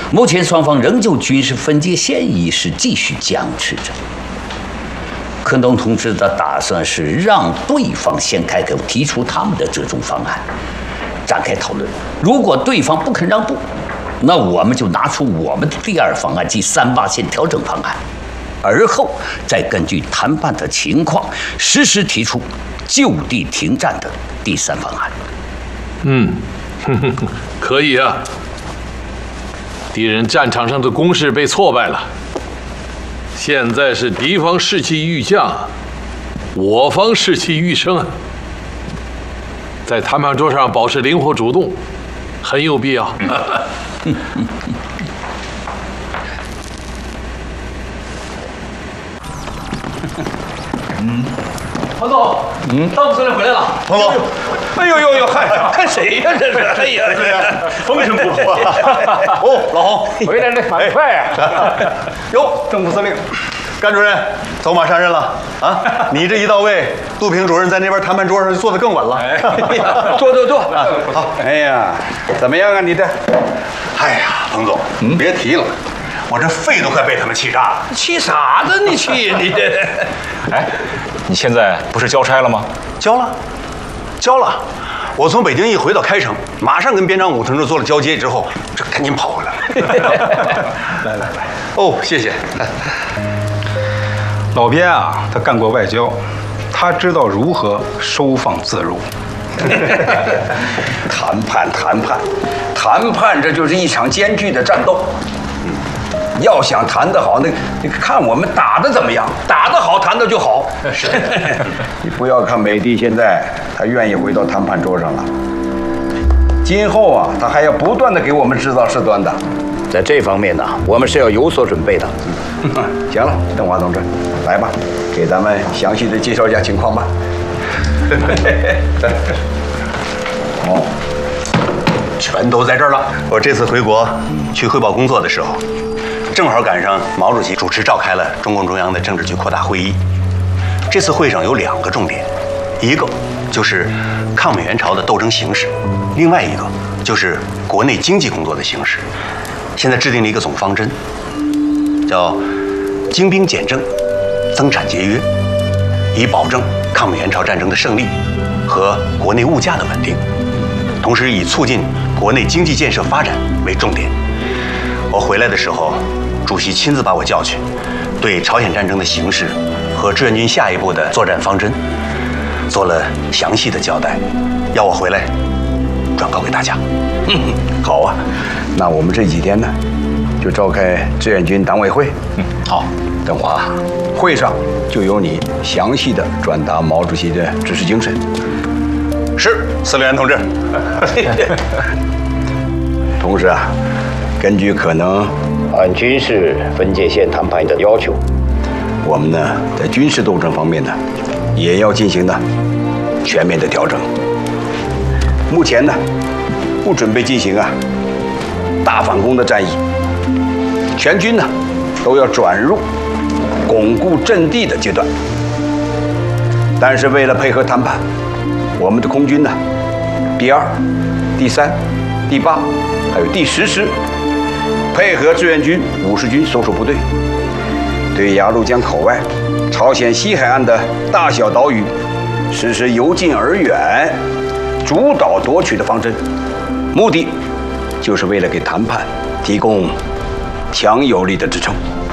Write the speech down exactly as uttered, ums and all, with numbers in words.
目前双方仍就军事分界线一事继续僵持着。柯东同志的打算是让对方先开口提出他们的折中方案，展开讨论。如果对方不肯让步，那我们就拿出我们的第二方案，即三八线调整方案，而后再根据谈判的情况，实时提出就地停战的第三方案。 嗯，呵呵呵可以啊。敌人战场上的攻势被挫败了，现在是敌方士气愈降，我方士气愈升啊。在谈判桌上保持灵活主动，很有必要。 嗯，彭总，嗯，当司令回来了。 彭总， 哎呦呦呦，嗨，看谁呀？这是，哎呀， 对呀，风尘仆仆啊。哦，老洪， 回来的蛮快呀。 哟，郑副司令，甘主任走马上任了啊！你这一到位，杜平主任在那边谈判桌上就坐得更稳了。 坐坐坐。 好。 哎呀，怎么样啊，你的？ 哎呀，彭总，嗯，别提了。我这肺都快被他们气炸了！ 气啥呢？你气你这？ 哎，你现在不是交差了吗？ 交了，交了。我从北京一回到开城，马上跟边长武同志做了交接之后，这赶紧跑回来了。来来来，哦，谢谢。 老边啊，他干过外交，他知道如何收放自如。 谈判，谈判，谈判，这就是一场艰巨的战斗。要想谈得好，那你看我们打得怎么样？打得好，谈得就好。是， 你不要看美帝现在他愿意回到谈判桌上了，今后啊，他还要不断的给我们制造事端的。在这方面呢，我们是要有所准备的。行了，邓华同志，来吧，给咱们详细的介绍一下情况吧。 哦，全都在这儿了。我这次回国去汇报工作的时候，正好赶上毛主席主持召开了中共中央的政治局扩大会议。这次会上有两个重点，一个就是抗美援朝的斗争形势，另外一个就是国内经济工作的形势。现在制定了一个总方针，叫精兵简政、增产节约，以保证抗美援朝战争的胜利和国内物价的稳定，同时以促进国内经济建设发展为重点。我回来的时候，主席亲自把我叫去，对朝鲜战争的形势和志愿军下一步的作战方针做了详细的交代，要我回来转告给大家。 好啊，那我们这几天呢，就召开志愿军党委会。 嗯，好， 邓华，会上就由你详细的转达毛主席的指示精神。 是，司令员同志。 同时啊，根据可能按军事分界线谈判的要求，我们呢在军事斗争方面呢，也要进行呢全面的调整。目前呢，不准备进行啊大反攻的战役，全军呢都要转入巩固阵地的阶段。但是为了配合谈判，我们的空军呢，第二、第三、第八，还有第十师，配合志愿军五十军所属部队，对鸭绿江口外、朝鲜西海岸的大小岛屿实施由近而远、主导夺取的方针，目的就是为了给谈判提供强有力的支撑。